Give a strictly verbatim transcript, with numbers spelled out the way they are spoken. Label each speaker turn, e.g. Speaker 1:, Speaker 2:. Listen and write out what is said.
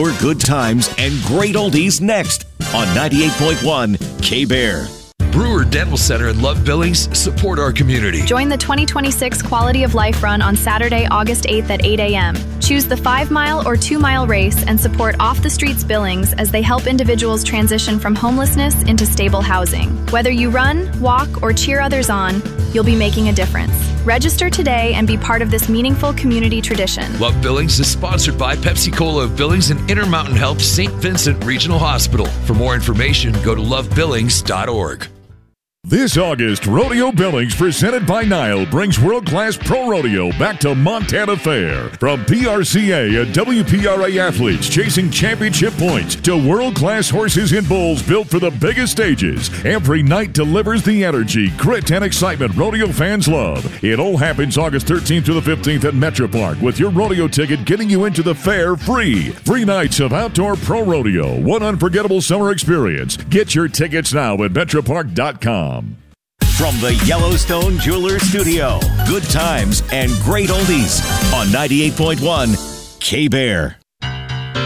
Speaker 1: More good times and great oldies next on ninety-eight point one K-Bear.
Speaker 2: Brewer Dental Center and Love Billings support our community.
Speaker 3: Join the twenty twenty-six Quality of Life Run on Saturday, August eighth at eight a.m. Choose the five-mile or two-mile race and support Off the Streets Billings as they help individuals transition from homelessness into stable housing. Whether you run, walk, or cheer others on, you'll be making a difference. Register today and be part of this meaningful community tradition.
Speaker 2: Love Billings is sponsored by Pepsi Cola of Billings and Intermountain Health Saint Vincent Regional Hospital. For more information, go to love billings dot org.
Speaker 4: This August, Rodeo Billings, presented by Nile, brings world-class pro rodeo back to Montana Fair. From P R C A and W P R A athletes chasing championship points to world-class horses and bulls built for the biggest stages, every night delivers the energy, grit, and excitement rodeo fans love. It all happens August thirteenth to the fifteenth at Metro Park, with your rodeo ticket getting you into the fair free. Three nights of outdoor pro rodeo, one unforgettable summer experience. Get your tickets now at metro park dot com.
Speaker 1: From the Yellowstone Jewelers Studio, good times and great oldies on ninety-eight point one K-Bear.